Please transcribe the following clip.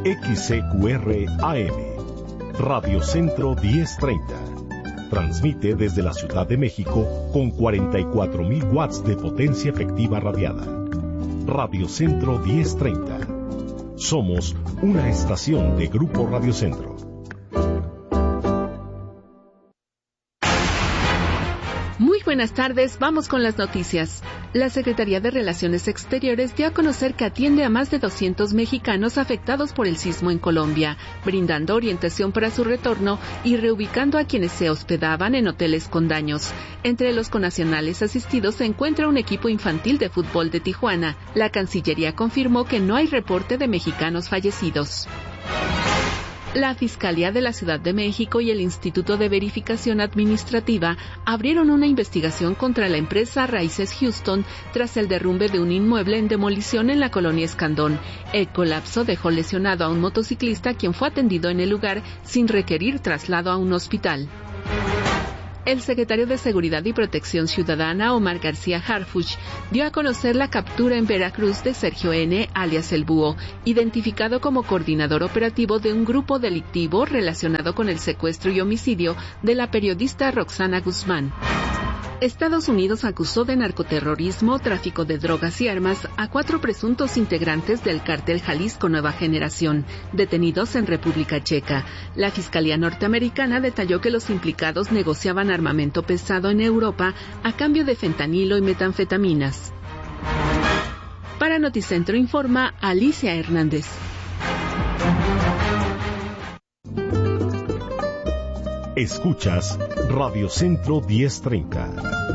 XCQR AM, Radio Centro 1030. Transmite desde la Ciudad de México con 44.000 watts de potencia efectiva radiada. Radio Centro 1030. Somos una estación de Grupo Radio Centro. Muy buenas tardes, vamos con las noticias. La Secretaría de Relaciones Exteriores dio a conocer que atiende a más de 200 mexicanos afectados por el sismo en Colombia, brindando orientación para su retorno y reubicando a quienes se hospedaban en hoteles con daños. Entre los connacionales asistidos se encuentra un equipo infantil de fútbol de Tijuana. La Cancillería confirmó que no hay reporte de mexicanos fallecidos. La Fiscalía de la Ciudad de México y el Instituto de Verificación Administrativa abrieron una investigación contra la empresa Raíces Houston tras el derrumbe de un inmueble en demolición en la colonia Escandón. El colapso dejó lesionado a un motociclista quien fue atendido en el lugar sin requerir traslado a un hospital. El secretario de Seguridad y Protección Ciudadana, Omar García Harfuch, dio a conocer la captura en Veracruz de Sergio N., alias El Búho, identificado como coordinador operativo de un grupo delictivo relacionado con el secuestro y homicidio de la periodista Roxana Guzmán. Estados Unidos acusó de narcoterrorismo, tráfico de drogas y armas a 4 presuntos integrantes del cártel Jalisco Nueva Generación, detenidos en República Checa. La Fiscalía norteamericana detalló que los implicados negociaban armamento pesado en Europa a cambio de fentanilo y metanfetaminas. Para Noticentro informa Alicia Hernández. Escuchas Radio Centro 1030.